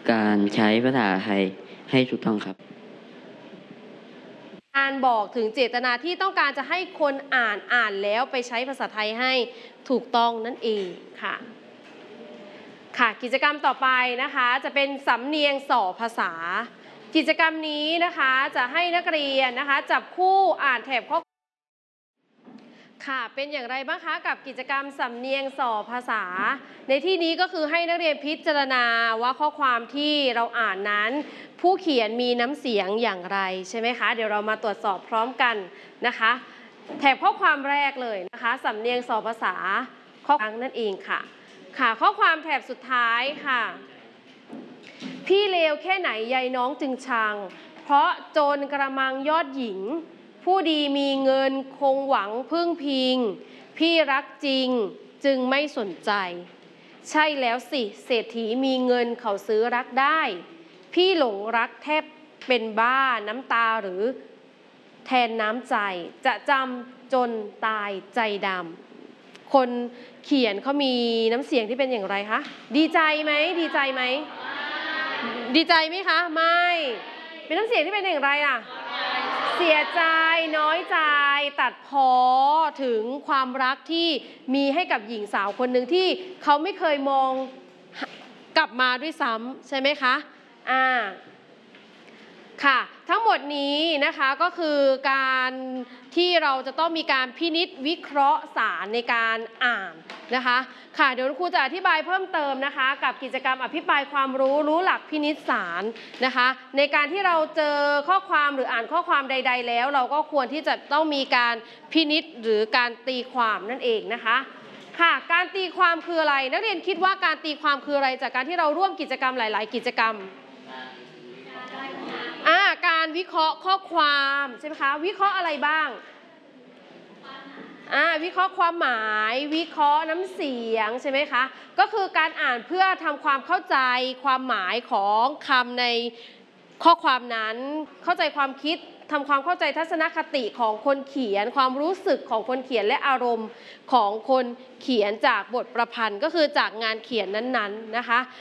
การใช้ภาษาไทยให้ถูกต้องครับการบอกถึงเจตนาที่ต้องการจะให้คนอ่านแล้วไปใช้ภาษาไทยให้ถูกต้องนั่นเองค่ะกิจกรรมต่อไปนะคะจะเป็นสำเนียงส่อภาษากิจกรรมนี้นะคะจะให้นักเรียนนะคะจับคู่อ่านแถบข้อเป็นอย่างไรบ้างคะกับกิจกรรมสำเนียงส่อภาษาในที่นี้ก็คือให้นักเรียนพิจารณาว่าข้อความที่เราอ่านนั้นผู้เขียนมีน้ำเสียงอย่างไรใช่ไหมคะเดี๋ยวเรามาตรวจสอบพร้อมกันนะคะแถบข้อความแรกเลยนะคะสำเนียงส่อภาษาข้อความนั่นเองค่ะข้อความแถบสุดท้ายค่ะพี่เลวแค่ไหนยายน้องจึงชังเพราะโจรกระมังยอดหญิงผู้ดีมีเงินคงหวังพึ่งพิงพี่รักจริงจึงไม่สนใจใช่แล้วสิเศรษฐีมีเงินเขาซื้อรักได้พี่หลงรักแทบเป็นบ้าน้ำตาหรือแทนน้ำใจจะจำจนตายใจดำคนเขียนเขามีน้ำเสียงที่เป็นอย่างไรคะดีใจไหมดีใจไหมดีใจไหมคะไม่เป็นน้ำเสียงที่เป็นอย่างไรล่ะเสียใจน้อยใจตัดพ้อถึงความรักที่มีให้กับหญิงสาวคนหนึ่งที่เขาไม่เคยมองกลับมาด้วยซ้ำใช่ไหมคะทั้งหมดนี้นะคะก็คือการที่เราจะต้องมีการพินิจวิเคราะห์สารในการอ่านนะคะเดี๋ยวครูจะอธิบายเพิ่มเติมนะคะกับกิจกรรมอภิปรายความรู้หลักพินิจสารนะคะในการที่เราเจอข้อความหรืออ่านข้อความใดๆแล้วเราก็ควรที่จะต้องมีการพินิจหรือการตีความนั่นเองนะคะการตีความคืออะไรนักเรียนคิดว่าการตีความคืออะไรจากการที่เราร่วมกิจกรรมหลายๆกิจกรรมการวิเคราะห์ข้อความใช่ไหมคะวิเคราะห์อะไรบ้างวิเคราะห์ความหมายวิเคราะห์น้ำเสียงใช่ไหมคะก็คือการอ่านเพื่อทำความเข้าใจความหมายของคำในข้อความนั้นเข้าใจความคิดทำความเข้าใจทัศนคติของคนเขียนความรู้สึกของคนเขียนและอารมณ์ของคนเขียนจากบทประพันธ์ก็คือจากงานเขียนนั้นๆนะคะ